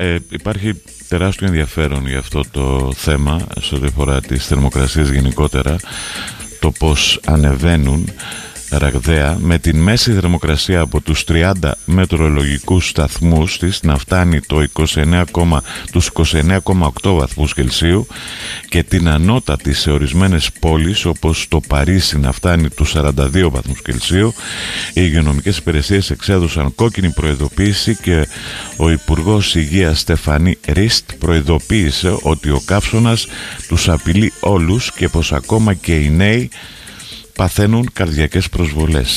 Υπάρχει τεράστιο ενδιαφέρον για αυτό το θέμα σε ό,τι αφορά τις θερμοκρασίες γενικότερα, το πως ανεβαίνουν ραγδαία, με την μέση θερμοκρασία από τους 30 μετεωρολογικούς σταθμούς της να φτάνει τους 29,8 βαθμούς Κελσίου και την ανώτατη σε ορισμένες πόλεις όπως το Παρίσι να φτάνει τους 42 βαθμούς Κελσίου. Οι υγειονομικές υπηρεσίες εξέδωσαν κόκκινη προειδοποίηση και ο Υπουργός Υγείας Στεφανή Ριστ προειδοποίησε ότι ο καύσωνας τους απειλεί όλους και πως ακόμα και οι νέοι παθαίνουν καρδιακές προσβολές.